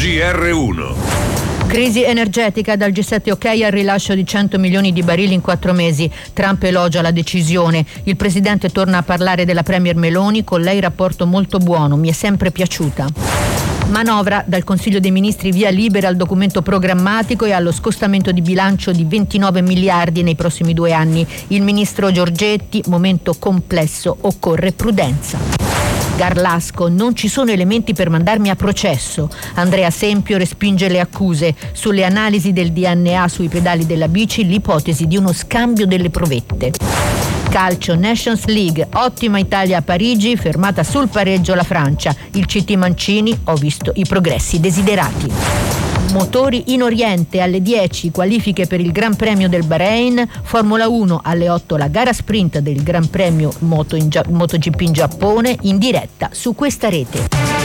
GR1. Crisi energetica, dal G7 ok al rilascio di 100 milioni di barili in 4 mesi. Trump elogia la decisione. Il presidente torna a parlare della premier Meloni, con lei rapporto molto buono, mi è sempre piaciuta. Manovra, dal Consiglio dei Ministri via libera al documento programmatico e allo scostamento di bilancio di 29 miliardi nei prossimi 2 anni. Il ministro Giorgetti, momento complesso, occorre prudenza. Garlasco, non ci sono elementi per mandarmi a processo. Andrea Sempio respinge le accuse. Sulle analisi del DNA sui pedali della bici, l'ipotesi di uno scambio delle provette. Calcio, Nations League, ottima Italia a Parigi, fermata sul pareggio la Francia. Il CT Mancini, ho visto i progressi desiderati. Motori in Oriente, alle 10 qualifiche per il Gran Premio del Bahrain, Formula 1 alle 8 la gara sprint del Gran Premio MotoGP in Giappone, in diretta su questa rete.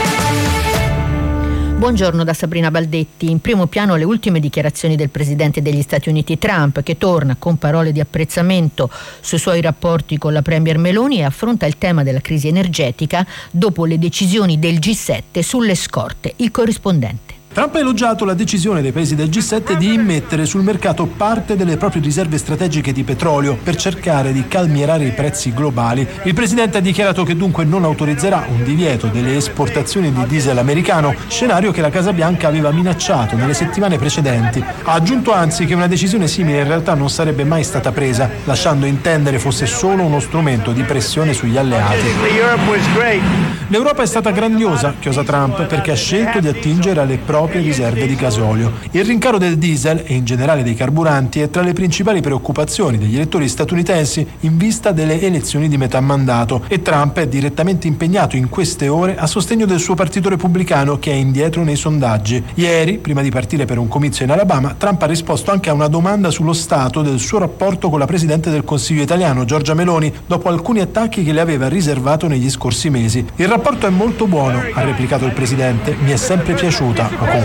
Buongiorno da Sabrina Baldetti. In primo piano le ultime dichiarazioni del presidente degli Stati Uniti Trump, che torna con parole di apprezzamento sui suoi rapporti con la premier Meloni e affronta il tema della crisi energetica dopo le decisioni del G7 sulle scorte. Il corrispondente. Trump ha elogiato la decisione dei paesi del G7 di immettere sul mercato parte delle proprie riserve strategiche di petrolio per cercare di calmierare i prezzi globali. Il presidente ha dichiarato che dunque non autorizzerà un divieto delle esportazioni di diesel americano, scenario che la Casa Bianca aveva minacciato nelle settimane precedenti. Ha aggiunto anzi che una decisione simile in realtà non sarebbe mai stata presa, lasciando intendere fosse solo uno strumento di pressione sugli alleati. L'Europa è stata grandiosa, chiosa Trump, perché ha scelto di attingere alle proprie riserve di gasolio. Il rincaro del diesel e in generale dei carburanti è tra le principali preoccupazioni degli elettori statunitensi in vista delle elezioni di metà mandato, e Trump è direttamente impegnato in queste ore a sostegno del suo partito repubblicano, che è indietro nei sondaggi. Ieri, prima di partire per un comizio in Alabama, Trump ha risposto anche a una domanda sullo stato del suo rapporto con la presidente del Consiglio italiano, Giorgia Meloni, dopo alcuni attacchi che le aveva riservato negli scorsi mesi. Il rapporto è molto buono, ha replicato il presidente, mi è sempre piaciuta, ha concluso.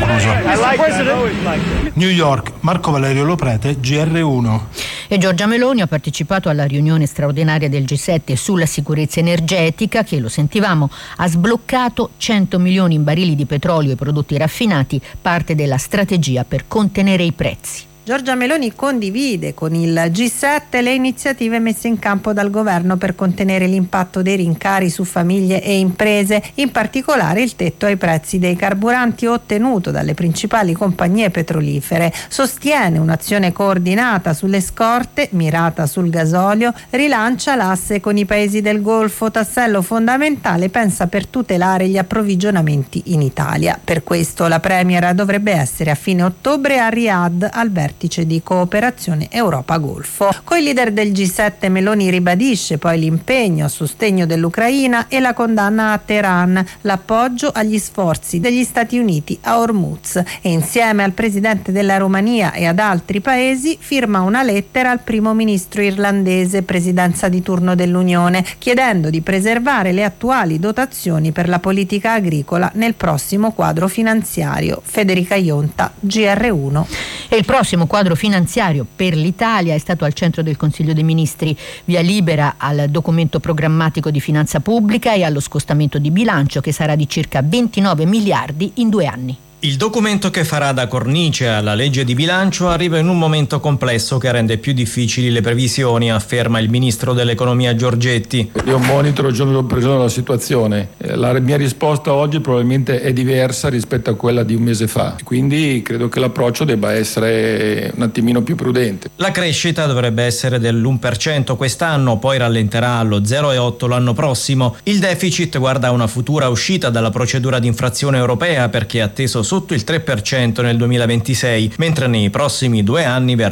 New York, Marco Valerio Loprete, GR1. E Giorgia Meloni ha partecipato alla riunione straordinaria del G7 sulla sicurezza energetica che, lo sentivamo, ha sbloccato 100 milioni in barili di petrolio e prodotti raffinati, parte della strategia per contenere i prezzi. Giorgia Meloni condivide con il G7 le iniziative messe in campo dal governo per contenere l'impatto dei rincari su famiglie e imprese, in particolare il tetto ai prezzi dei carburanti ottenuto dalle principali compagnie petrolifere. Sostiene un'azione coordinata sulle scorte, mirata sul gasolio, rilancia l'asse con i paesi del Golfo, tassello fondamentale, pensa, per tutelare gli approvvigionamenti in Italia. Per questo la premier dovrebbe essere a fine ottobre a Riyadh al vertice di cooperazione Europa-Golfo. Con i leader del G7 Meloni ribadisce poi l'impegno a sostegno dell'Ucraina e la condanna a Teheran, l'appoggio agli sforzi degli Stati Uniti a Hormuz, e insieme al presidente della Romania e ad altri paesi firma una lettera al primo ministro irlandese, presidenza di turno dell'Unione, chiedendo di preservare le attuali dotazioni per la politica agricola nel prossimo quadro finanziario. Federica Ionta, GR1. E il prossimo quadro finanziario per l'Italia è stato al centro del Consiglio dei Ministri, via libera al documento programmatico di finanza pubblica e allo scostamento di bilancio, che sarà di circa 29 miliardi in 2 anni. Il documento che farà da cornice alla legge di bilancio arriva in un momento complesso che rende più difficili le previsioni, afferma il ministro dell'economia Giorgetti. Io monitoro giorno dopo giorno la situazione. La mia risposta oggi probabilmente è diversa rispetto a quella di un mese fa, quindi credo che l'approccio debba essere un attimino più prudente. La crescita dovrebbe essere dell'1% quest'anno, poi rallenterà allo 0,8% l'anno prossimo. Il deficit guarda a una futura uscita dalla procedura di infrazione europea, perché è atteso sotto il 3% nel 2026, mentre nei prossimi 2 anni verrà